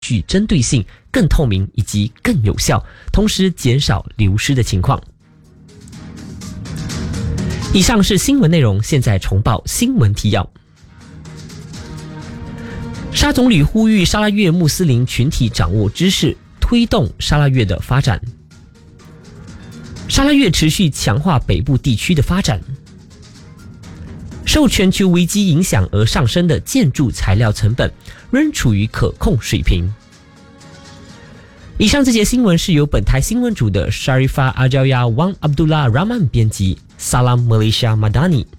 具针对性、更透明以及更有效，同时减少流失的情况。以上是新闻内容，现在重报新闻提要。沙总理呼吁沙拉越穆斯林群体掌握知识，推动沙拉越的发展。沙拉越持续强化北部地区的发展。受全球危机影响而上升的建筑材料成本仍处于可控水平。以上这节新闻是由本台新闻组的 Sharifah Ajalya Wang Abdullah Rahman 编辑，Salam Malaysia Madani。